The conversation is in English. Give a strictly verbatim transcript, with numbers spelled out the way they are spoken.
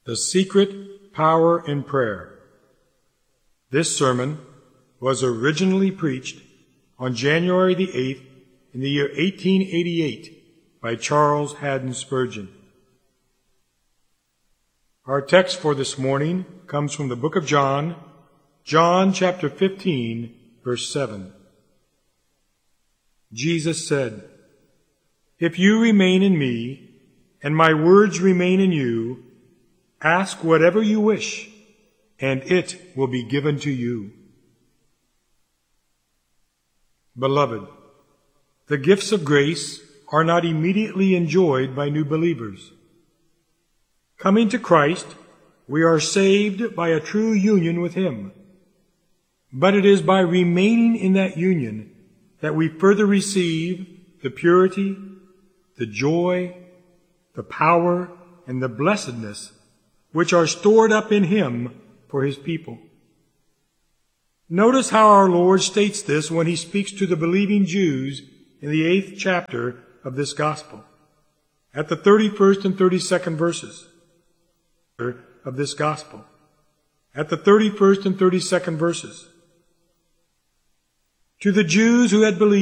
The Secret Power in Prayer. This sermon was originally preached on January the eighth in the year eighteen eighty-eight by Charles Haddon Spurgeon. Our text for this morning comes from the book of John, John chapter fifteen, verse seven. Jesus said, "If you remain in me, and my words remain in you, ask whatever you wish, and it will be given to you." Beloved, the gifts of grace are not immediately enjoyed by new believers. Coming to Christ, we are saved by a true union with Him. But it is by remaining in that union that we further receive the purity, the joy, the power, and the blessedness which are stored up in Him for His people. Notice how our Lord states this when He speaks to the believing Jews in the eighth chapter of this gospel, at the thirty-first and thirty-second verses of this gospel, at the thirty-first and thirty-second verses. To the Jews who had believed